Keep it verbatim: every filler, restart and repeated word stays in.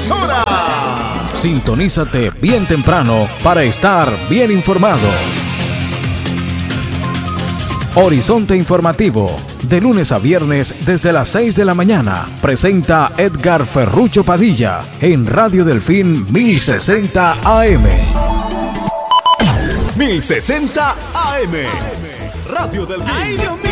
emisora. Sintonízate bien temprano para estar bien informado. Horizonte Informativo, de lunes a viernes desde las seis de la mañana, presenta Edgar Ferrucho Padilla en Radio Delfín mil sesenta A M. mil sesenta A M. Radio Delfín. ¡Ay, Dios mío!